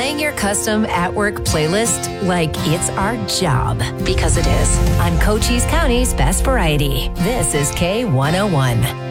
playing your custom at-work playlist like it's our job, because it is, on Cochise County's Best Variety. This is K101.